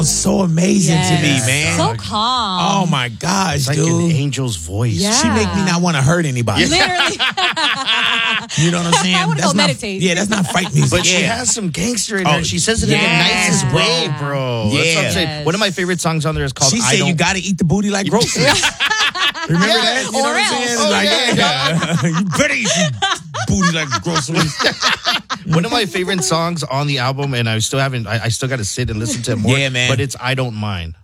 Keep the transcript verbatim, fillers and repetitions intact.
so amazing Yes. to me, man. So calm. Oh my gosh, It's like dude. an angel's voice. Yeah. She make me not want to hurt anybody. Literally. You know what I'm saying? I wanna That's go not, meditate. Yeah, that's not fight music. But yeah. she has some gangster in Oh, her. And she says it in the yes, nicest bro. way, bro. That's what I'm Yeah. saying. One of my favorite songs on there is called She I said Don't... you got to eat the booty like groceries. Remember Yeah, that? You know or what I'm else. saying? Oh, Like, yeah. yeah. You better eat the booty like groceries. One of my favorite songs on the album, and I still haven't, I, I still got to sit and listen to it more. Yeah, man. But it's I Don't Mind.